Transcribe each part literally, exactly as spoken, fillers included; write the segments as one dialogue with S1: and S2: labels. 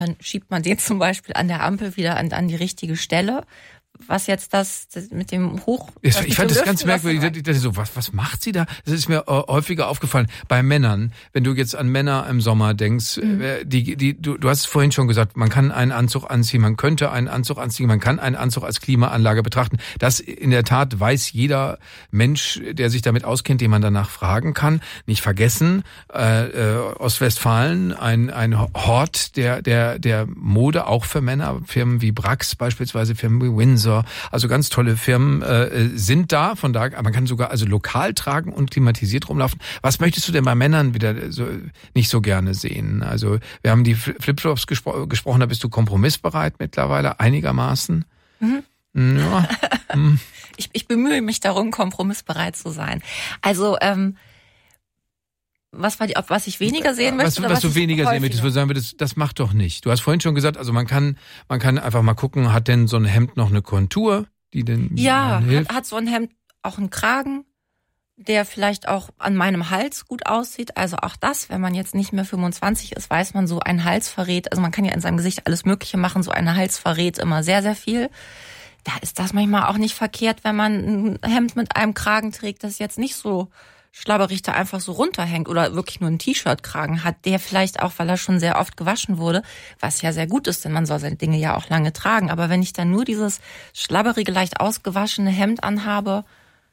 S1: Dann schiebt man den zum Beispiel an der Ampel wieder an, an die richtige Stelle. Was jetzt das, das mit dem Hoch...
S2: Ich, ich fand das ganz merkwürdig. Das ist so, was, was macht sie da? Das ist mir äh, häufiger aufgefallen. Bei Männern, wenn du jetzt an Männer im Sommer denkst, mhm. äh, die, die, du, du hast es vorhin schon gesagt, man kann einen Anzug anziehen, man könnte einen Anzug anziehen, man kann einen Anzug als Klimaanlage betrachten. Das in der Tat weiß jeder Mensch, der sich damit auskennt, den man danach fragen kann. Nicht vergessen, äh, äh, Ostwestfalen, ein, ein Hort der, der, der Mode, auch für Männer. Firmen wie Brax beispielsweise, Firmen wie Windsor. Also ganz tolle Firmen äh, sind da, von da, man kann sogar also lokal tragen und klimatisiert rumlaufen. Was möchtest du denn bei Männern wieder so nicht so gerne sehen? Also wir haben die Flipflops gespro- gesprochen, da bist du kompromissbereit mittlerweile einigermaßen.
S1: Mhm.
S2: Ja. hm.
S1: ich, ich bemühe mich darum, kompromissbereit zu sein. Also ähm, was war die, was ich weniger sehen möchte?
S2: Was,
S1: oder
S2: was,
S1: was
S2: du weniger
S1: häufiger?
S2: sehen möchtest, würde sagen, das, das macht doch nicht. Du hast vorhin schon gesagt, also man kann, man kann einfach mal gucken, hat denn so ein Hemd noch eine Kontur, die denn
S1: ja,
S2: hilft?
S1: hat, hat so ein Hemd auch einen Kragen, der vielleicht auch an meinem Hals gut aussieht. Also auch das, wenn man jetzt nicht mehr fünfundzwanzig ist, weiß man, so ein Hals verrät, also man kann ja in seinem Gesicht alles Mögliche machen, so ein Hals verrät immer sehr, sehr viel. Da ist das manchmal auch nicht verkehrt, wenn man ein Hemd mit einem Kragen trägt, das jetzt nicht so schlabberig da einfach so runterhängt oder wirklich nur einen T-Shirt-Kragen hat, der vielleicht auch, weil er schon sehr oft gewaschen wurde, was ja sehr gut ist, denn man soll seine Dinge ja auch lange tragen. Aber wenn ich dann nur dieses schlabberige, leicht ausgewaschene Hemd anhabe,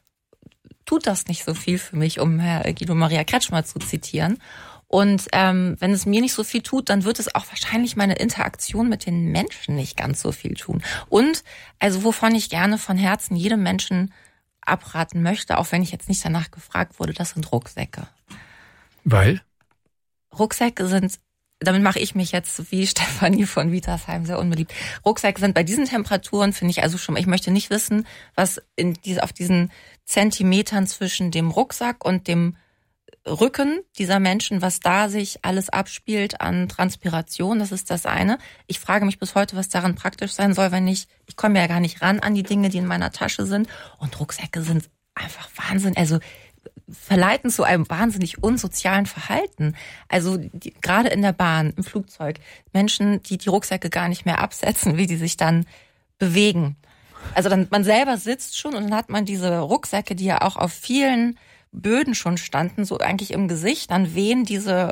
S1: tut das nicht so viel für mich, um Herr Guido Maria Kretschmer zu zitieren. Und ähm, wenn es mir nicht so viel tut, dann wird es auch wahrscheinlich meine Interaktion mit den Menschen nicht ganz so viel tun. Und also wovon ich gerne von Herzen jedem Menschen abraten möchte, auch wenn ich jetzt nicht danach gefragt wurde, das sind Rucksäcke.
S2: Weil?
S1: Rucksäcke sind, damit mache ich mich jetzt wie Stefanie von Vitersheim sehr unbeliebt. Rucksäcke sind bei diesen Temperaturen, finde ich also schon, ich möchte nicht wissen, was in diese, auf diesen Zentimetern zwischen dem Rucksack und dem Rücken dieser Menschen, was da sich alles abspielt an Transpiration, das ist das eine. Ich frage mich bis heute, was daran praktisch sein soll, wenn ich, ich komme ja gar nicht ran an die Dinge, die in meiner Tasche sind. Und Rucksäcke sind einfach Wahnsinn, also verleiten zu einem wahnsinnig unsozialen Verhalten. Also die, gerade in der Bahn, im Flugzeug, Menschen, die die Rucksäcke gar nicht mehr absetzen, wie die sich dann bewegen. Also dann man selber sitzt schon und dann hat man diese Rucksäcke, die ja auch auf vielen Böden schon standen, so eigentlich im Gesicht, dann wehen diese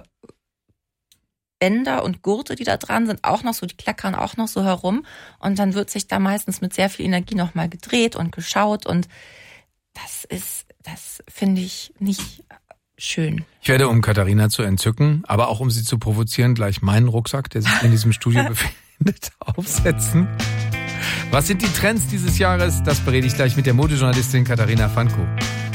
S1: Bänder und Gurte, die da dran sind, auch noch so, die kleckern auch noch so herum und dann wird sich da meistens mit sehr viel Energie nochmal gedreht und geschaut und das ist, das finde ich nicht schön.
S2: Ich werde, um Katharina zu entzücken, aber auch um sie zu provozieren, gleich meinen Rucksack, der sich in diesem Studio befindet, aufsetzen. Was sind die Trends dieses Jahres? Das berede ich gleich mit der Modejournalistin Katharina Fanko.